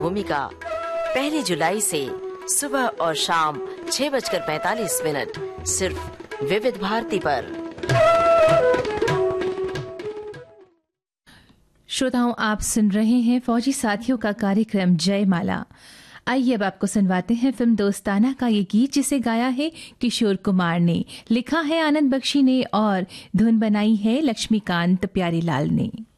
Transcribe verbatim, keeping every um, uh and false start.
भूमिका पहली जुलाई से सुबह और शाम छह बजकर पैंतालीस मिनट सिर्फ विविध भारती पर। श्रोताओं, आप सुन रहे हैं फौजी साथियों का कार्यक्रम जयमाला। आइए अब आपको सुनवाते हैं फिल्म दोस्ताना का ये गीत, जिसे गाया है किशोर कुमार ने, लिखा है आनंद बख्शी ने और धुन बनाई है लक्ष्मीकांत प्यारीलाल ने।